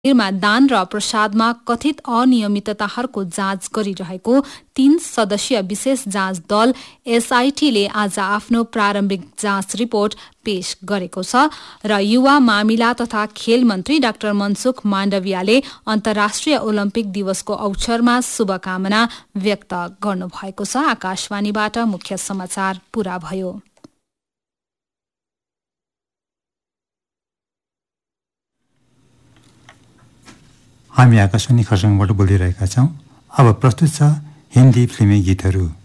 मन्दिरमा दान र प्रसादमा कथित अनियमितताहरूको जाँच गरिरहेको 3 सदस्यीय विशेष जाँच दल एसआईटीले आज आफ्नो प्रारम्भिक जाँच रिपोर्ट पेश गरेको छ र युवा मामिला तथा खेल मन्त्री डाक्टर मनसुख माण्डवियाले अन्तर्राष्ट्रिय ओलम्पिक दिवसको अवसरमा शुभकामना व्यक्त गर्नुभएको छ। आकाशवाणीबाट मुख्य समाचार पूरा भयो। हामी आकाशवाणी खरसाङबाट बोलिरहेका छौं। अब प्रस्तुत छ हिन्दी फिल्मी गीतहरू।